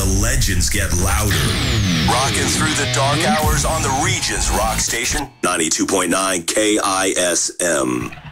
legends get louder. Rocking through the dark hours on the region's rock station, 92.9 KISM.